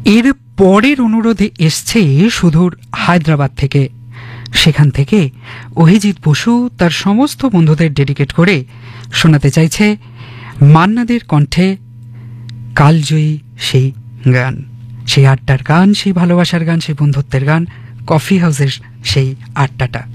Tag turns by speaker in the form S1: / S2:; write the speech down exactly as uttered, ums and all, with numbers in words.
S1: এর পরের অনুরোধে এসছে সুদূর হায়দ্রাবাদ থেকে। সেখান থেকে অভিজিৎ বসু তার সমস্ত বন্ধুদের ডেডিকেট করে শোনাতে চাইছে মান্নাদের কণ্ঠে কালজয়ী সেই গান, সেই আড্ডার গান, সেই ভালোবাসার গান, সেই বন্ধুত্বের গান, কফি হাউসের সেই আড্ডাটা।